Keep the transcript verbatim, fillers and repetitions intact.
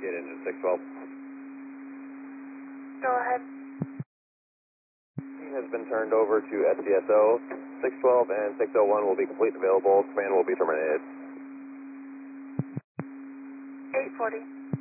Get engine six twelve. Go ahead. Has been turned over to S C S O. six twelve and six oh one will be complete and available. Command will be terminated. eight forty.